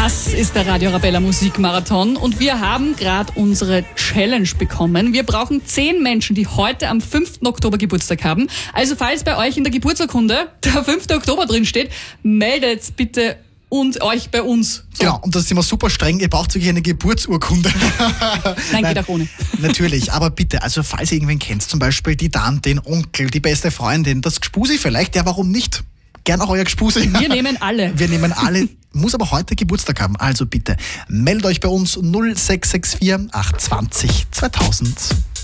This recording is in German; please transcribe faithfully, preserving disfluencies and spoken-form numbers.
Das ist der Radio Arabella Musikmarathon und wir haben gerade unsere Challenge bekommen. Wir brauchen zehn Menschen, die heute am fünften Oktober Geburtstag haben. Also falls bei euch in der Geburtsurkunde der fünfte Oktober drin steht, meldet bitte und euch bei uns. So. Genau, und das ist immer super streng, ihr braucht wirklich eine Geburtsurkunde. Nein, Nein, geht auch ohne. Natürlich, aber bitte, also falls ihr irgendwen kennt, zum Beispiel die Tante, den Onkel, die beste Freundin, das Gspusi vielleicht, ja warum nicht? Gern auch euer Gspusi. Wir nehmen alle. Wir nehmen alle, muss aber heute Geburtstag haben, also bitte meldet euch bei uns null sechs sechs vier acht zwei null zweitausend.